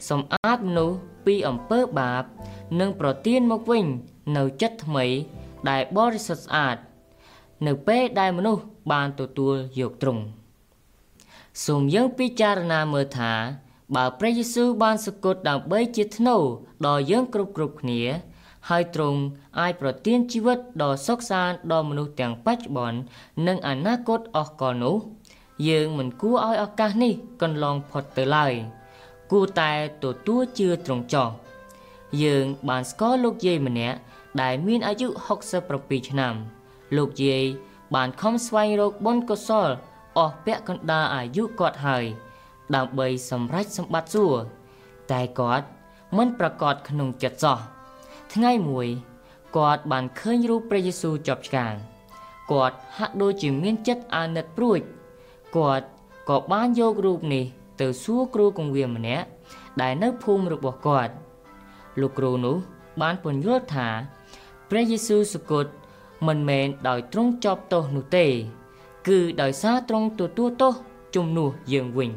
សម្អាតមនុស្សពីអំពើបាបនិងប្រទានមកវិញនៅចិត្តថ្មីដែលបរិសុទ្ធស្អាតនៅពេលដែលមនុស្សបានទទួលយកទ្រង់សូមយើងពិចារណាមើលថាបើព្រះយេស៊ូវបានសគត់ដើម្បីជាធ្នូដល់យើងគ្រប់គ្នាហើយទ្រង់អាចប្រទានជីវិតដ៏សុខសាន្តដល់មនុស្សទាំងបច្ចុប្បន្ននិងអនាគតអស់កលនោះយើងមិនគួរឲ្យឱកាសនេះកន្លងផុតទៅឡើយគួរតែទទួលជឿទ្រង់ចោះយើងបានស្គាល់លោកយាយម្នាក់ដែលមានអាយុ67ឆ្នាំលោកយាយបានខំស្វែងរកបុណ្យកុសលអស់ពាក់កណ្ដាលអាយុគាត់ហើយដើម្បីសម្រេចសម្បត្តិសួគ៌តែគាត់មិនប្រកាសក្នុងចិត្តសោះថ្ងៃមួយគាត់បានឃើញរូបព្រះយេស៊ូវជាប់ឆ្កាងគាត់ហាក់ដូចជាមានចិត្តអាណិតព្រួចគាត់ក៏បានយករូបនេះទៅសួរគ្រូគង្វាលម្នាក់ដែលនៅភូមិរបស់គាត់លោកគ្រូនោះបានពន្យល់ថាព្រះយេស៊ូវសគត់មិនមែនដោយទ្រង់ចោទទោសនោះទេគឺដោយសារទ្រង់ទទួលទោសជំនួសយើងវិញ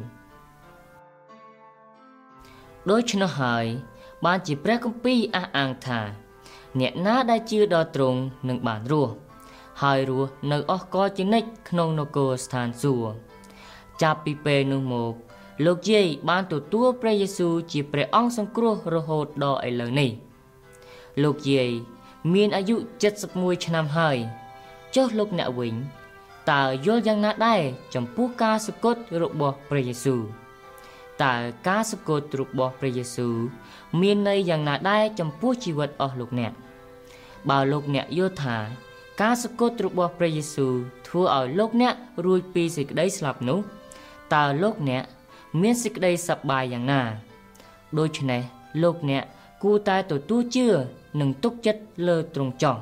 ដូច្នោះហើយបានជាព្រះគម្ពីរអះអាងថាអ្នកណាដែលជឿដល់ទ្រង់នឹងបានរស់ហើយរស់នៅអស់កលជានិច្ចក្នុងនគរស្ថានសួគ៌ចាប់ពីពេលនោះមកលោកយាយបានទទួលព្រះយេស៊ូវជាព្រះអង្គសង្គ្រោះរហូតដល់ឥឡូវនេះលោកយាយមានអាយុ71ឆ្នាំហើយចុះលោកអ្នកវិញតើយល់យ៉ាងណាដែរចំពោះការសគត់របស់ព្រះយេស៊ូវតើការសគត់របស់ព្រះយេស៊ូវមានន័យយ៉ាងណាដែរចំពោះជីវិតអស់លោកអ្នកបើលោកអ្នកយល់ថាការសគត់របស់ព្រះយេស៊ូវធ្វើឲ្យលោកអ្នករួចពីសេចក្តីស្លាប់នោះតើលោកអ្នកមានសេចក្តីសប្បាយយ៉ាងណាដូច្នេះលោកអ្នកគួរតែទទួលជឿនិងទុកចិត្តលើទ្រង់ចោះ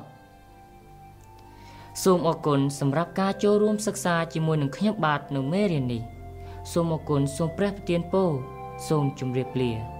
សូមអរគុណសម្រាប់ការចូលរួមសិក្សាជាមួយនឹងខ្ញុំបាទនៅមេរៀននេះសូមអរគុណសូមព្រះប្រទានពរសូមជម្រាបលា